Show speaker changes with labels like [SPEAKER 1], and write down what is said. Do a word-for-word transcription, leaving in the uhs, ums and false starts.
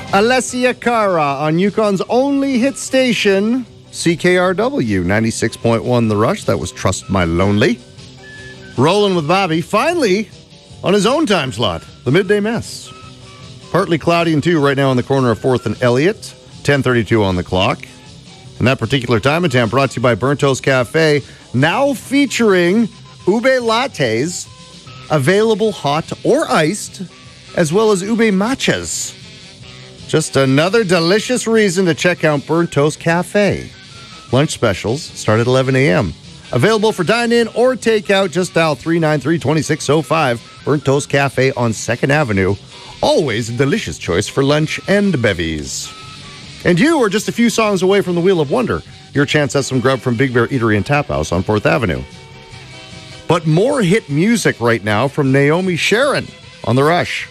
[SPEAKER 1] Alessia Cara on Yukon's only hit station, C K R W ninety-six point one The Rush. That was Trust My Lonely. Rolling with Bobby, finally on his own time slot, the Midday Mess. Partly cloudy and two right now on the corner of fourth and Elliott, ten thirty-two on the clock. And that particular time and temp brought to you by Burnt Toast Cafe, now featuring ube lattes, available hot or iced, as well as ube matchas. Just another delicious reason to check out Burnt Toast Cafe. Lunch specials start at eleven a.m. Available for dine-in or takeout. Just dial three nine three, two six zero five. Burnt Toast Cafe on second Avenue. Always a delicious choice for lunch and bevies. And you are just a few songs away from the Wheel of Wonder. Your chance at some grub from Big Bear Eatery and Tap House on fourth Avenue. But more hit music right now from Naomi Sharon on The Rush.